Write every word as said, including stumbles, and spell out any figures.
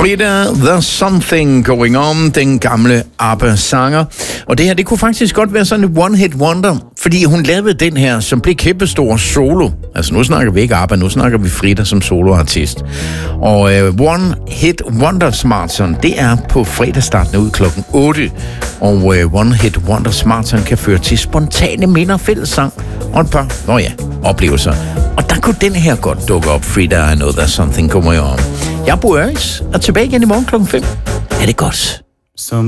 Frida, There's Something Going On, den gamle ABBA-sanger. Og det her, det kunne faktisk godt være sådan et one-hit wonder, fordi hun lavede den her, som blev kæmpestor solo. Altså nu snakker vi ikke ABBA, nu snakker vi Frida som soloartist. Og uh, One-Hit Wonder Marathon, det er på fredag startende ud klokken otte. Og uh, One-Hit Wonder Marathon kan føre til spontane minder, fællessang og et par, nå ja, oplevelser. Og der kunne den her godt dukke op, Frida, I Know There's Something Going On. Jeg er Bo Øris, og tilbage igen i morgen klokken fem. Er det godt? Som